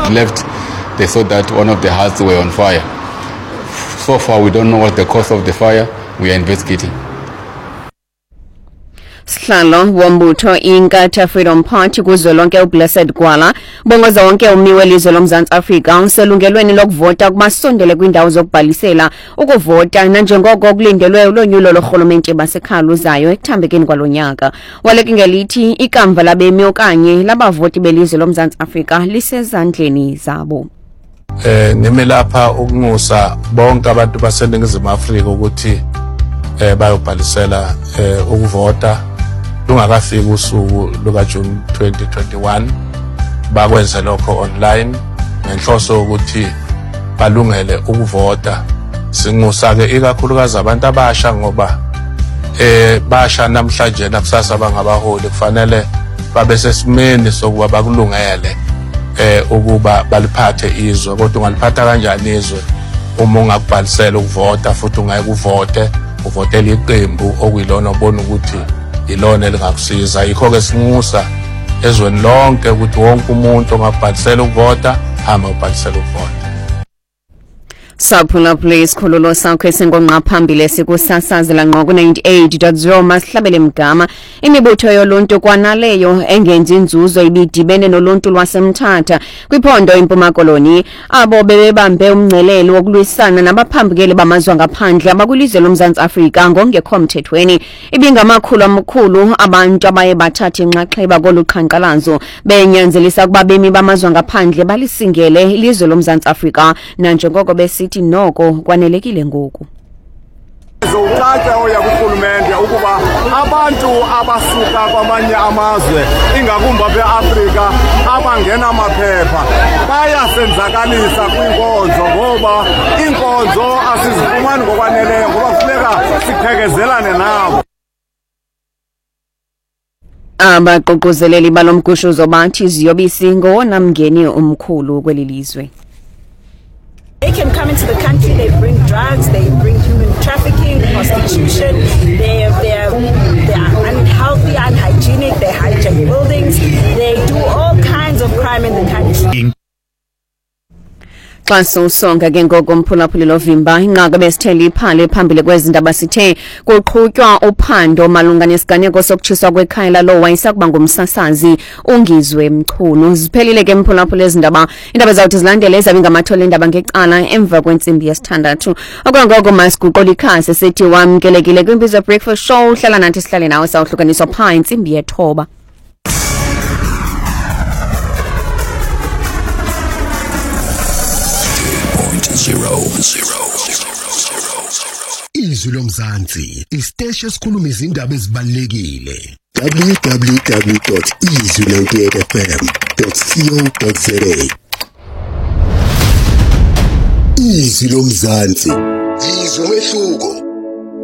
left, they saw that one of the huts were on fire. So far, we don't know what the cause of the fire. We are investigating. Sihlalo wombutho iNkatha Freedom Party kuzwelonke uBlessed Gwala bongoza wonke ummi welizwe loMzantsi Afrika uselungelweni lokuvota kubasondele kwindawo zokubhalisela ukuvota nanjengoko kulindelwe ulonyulo lorhulumente basekhaya uzayo ekuthambekeni kwalonyaka. Waleke ngelithi ikamva labemi okanye labavoti belizwe loMzantsi Afrika lisezandleni zabo. Nime lapha ukunxusa bonke abantu baseNingizimu Afrika ukuthi bayobhalisela ukuvota lungakafika usuku luka June 2021 bakwenze lokho online ngenhloso ukuthi balungele ukuvota. Sinxusa ke ikakhulukazi abantu abasha ngoba basha namhlanje nakusasa bangabaholi kufanele babe sesimeni sokuba bakulungele ukuba baliphathe izwe. Kodwa ungaliphatha kanjani izwe uma ungakubhalisela ukuvota futhi ungayikuvote uvotela iqembu okuyilona ubona ukuthi ilona elingakusiza? Yikho ke sinxusa ezweni lonke ukuthi wonke umuntu ongabhalisela ukuvota hamba ubhalisela ukuvota. Saphula Police khululo sakho esingonqa phambili sikusasazela ngqo ku98.0 masihlabele mgama imibutho yoluntu kwanaleyo engenzi inzuzo ibidibene noluntu lwasemthatha kwiphondo eMpuma Koloni abo bebebambe umngcelelo wokulwisana nabaphambukeli bamazwe ngaphandle abakulizwe loMzantsi Afrika ngongekho mthethweni. Ibingamakhulu amakhulu abantu abaye bathatha inxaxheba koluqhankqalazo benyanzelisa kuba bemi bamazwe ngaphandle balisingele ilizwe loMzantsi Afrika nanjengoko besithi noko kwanelekile ngoku. Zocaca oya kurhulumente ukuba abantu abasuka kwamanye amazwe ingakumbi beAfrika abangena amaphepha bayasenzakalisa kwinkonzo ngoba inkonzo asizifumani ngokwaneleyo ngoba kufuneka siqhekezelane nabo. Abaqoqozeleli balomgushuzo bathi ziyobisi ngowona mngeni omkhulu kweli lizwe. They can come into the country, they bring drugs, they bring human trafficking, prostitution, they're unhealthy, unhygienic, they hijack buildings, they do all kinds of crime in the country. Xa sosonga ke ngoko mphulaphuli lovimba inqaka besitheli iphale phambili kwezindaba sithe kuqhutywa uphando malunga nesiganeko sokutshiswa kwekhaya lalo wayesakuba ngumsasazi ungizwe Mchunu. Ziphelile ke mphulaphuli ezindaba indaba zawuthi zilandele ezabi ngamathole endaba ngeqala emva kwentsimbi yesithandathu. Okwangoko masiguqola ikhasi sethi wamkelekile kwimbizo breakfast show hlala nathi sihlale nawe sawuhlukaniswa pha intsimbi yethoba. Izwi loMzantsi isiteshi esikhuluma izindaba ezibalulekile. www.izwi98fm.co.za Izwi loMzantsi izwe umehluko.